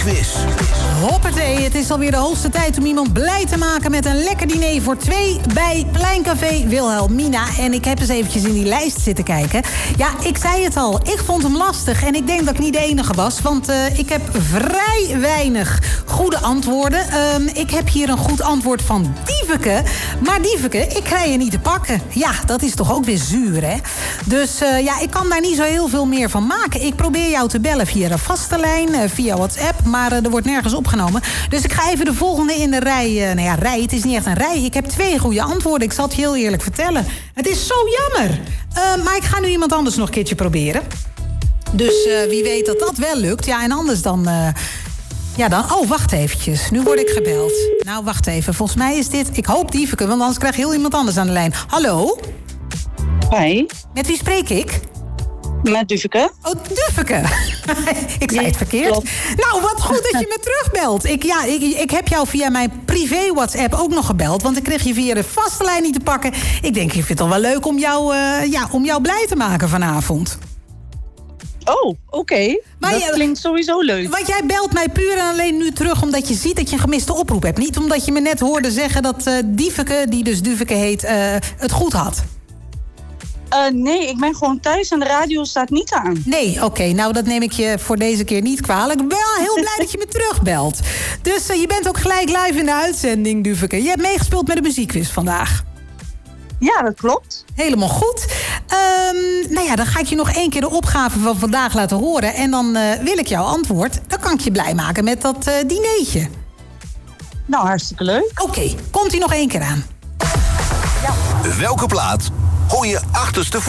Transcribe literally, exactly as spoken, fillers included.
muziekquiz. Hoppatee, het is alweer de hoogste tijd om iemand blij te maken met een lekker diner voor twee bij Pleincafé Wilhelmina. En ik heb eens eventjes in die lijst zitten kijken. Ja, ik zei het al, ik vond hem lastig en ik denk dat ik niet de enige was. Want uh, ik heb vrij weinig goede antwoorden. Um, ik heb hier een goed antwoord van Dieveke. Maar Dieveke, ik krijg je niet te pakken. Ja, dat is toch ook weer zuur, hè? Dus uh, ja, ik kan daar niet zo heel veel meer van maken. Ik probeer jou te bellen via de vaste lijn, uh, via WhatsApp. Maar uh, er wordt nergens opgenomen. Dus ik ga even de volgende in de rij. Uh, nou ja, rij, het is niet echt een rij. Ik heb twee goede antwoorden. Ik zal het je heel eerlijk vertellen. Het is zo jammer. Uh, maar ik ga nu iemand anders nog een keertje proberen. Dus uh, wie weet dat dat wel lukt. Ja, en anders dan... Uh, ja, dan... Oh, wacht eventjes. Nu word ik gebeld. Nou, wacht even. Volgens mij is dit... Ik hoop Dieveke, want anders krijg je heel iemand anders aan de lijn. Hallo? Hi. Met wie spreek ik? Met Duveke. Oh, Duveke. Ik zei het verkeerd. Klopt. Nou, wat goed dat je me terugbelt. Ik, ja, ik, ik heb jou via mijn privé WhatsApp ook nog gebeld. Want ik kreeg je via de vaste lijn niet te pakken. Ik denk, ik vind het al wel leuk om jou, uh, ja, om jou blij te maken vanavond. Oh, oké. Okay. Dat je, klinkt sowieso leuk. Want jij belt mij puur en alleen nu terug omdat je ziet dat je een gemiste oproep hebt. Niet omdat je me net hoorde zeggen dat uh, Dieveke, die dus Duveke heet, uh, het goed had. Uh, nee, ik ben gewoon thuis en de radio staat niet aan. Nee, oké. Okay, nou, dat neem ik je voor deze keer niet kwalijk. Ik ben wel heel blij dat je me terugbelt. Dus uh, je bent ook gelijk live in de uitzending, Duveke. Je hebt meegespeeld met de muziekquiz vandaag. Ja, dat klopt. Helemaal goed. Um, nou ja, dan ga ik je nog één keer de opgave van vandaag laten horen. En dan uh, wil ik jouw antwoord. Dan kan ik je blij maken met dat uh, dinertje. Nou, hartstikke leuk. Oké, okay, komt ie nog één keer aan. Ja. Welke plaat hoor je achterstevoren?